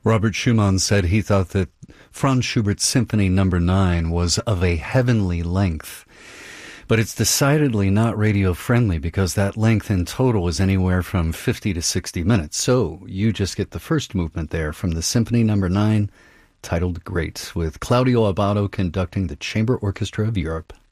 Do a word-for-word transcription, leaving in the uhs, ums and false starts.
Robert Schumann said he thought that Franz Schubert's Symphony Number nine was of a heavenly length. But it's decidedly not radio-friendly because that length in total is anywhere from fifty to sixty minutes. So you just get the first movement there from the Symphony Number nine, titled Great, with Claudio Abbado conducting the Chamber Orchestra of Europe.